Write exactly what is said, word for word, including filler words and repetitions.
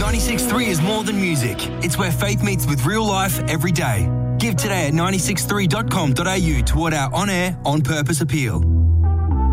ninety-six point three is more than music. It's where faith meets with real life every day. Give today at nine six three dot com dot a u toward our on-air, on-purpose appeal.